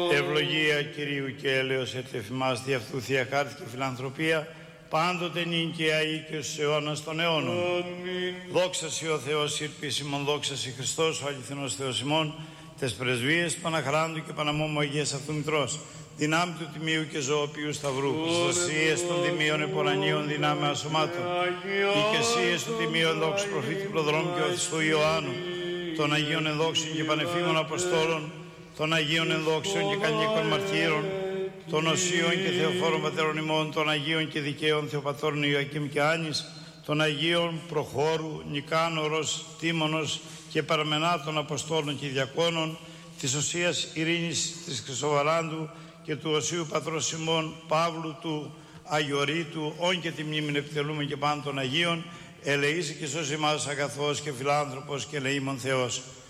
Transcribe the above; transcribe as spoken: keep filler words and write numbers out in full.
Ευλογία Κυρίου και έλεος ετεφημάς δι' αυτού Θεία Χάρτη και φιλανθρωπία, πάντοτε νυν και αεί και στους αιώνας των αιώνων. Αμήν. Δόξα Σοι ο Θεός ήρπης ημών, δόξα Σοι Χριστός ο αληθινός Θεός ημών, τες πρεσβείες του Παναχράντου και Παναμόμου Αγίας αυτού Μητρός, δυνάμει του Τιμίου και Ζωοποιού Σταυρού, Χριστοσίες των Τιμίων Επορανίων δυνάμει ασωμάτων, οικεσίες του Τιμίου ενδόξου προφήτη Προδρόμου και Οδυστού Ιωάννου, των Αγίων ενδόξεων και πανεφήμων Αποστόλων, των Αγίων ενδόξεων και κανίκων μαρτύρων, των Οσίων και Θεοφόρων Πατέρων ημών, των Αγίων και Δικαίων Θεοπατώρων Ιωακήμ και Άνης, των Αγίων Προχώρου, Νικάνορος, Τίμωνος και Παραμενάτων Αποστόλων και Διακόνων, της Οσίας Ειρήνης της Χρυσοβαράντου και του Οσίου Πατρός ημών Παύλου του Αγιορείτου, όν και τη μνήμην επιτελούμε και πάντων των Αγίων, ελεήσει και σώσει μας αγαθός και φιλάνθρωπος και ελεήμων Θεός.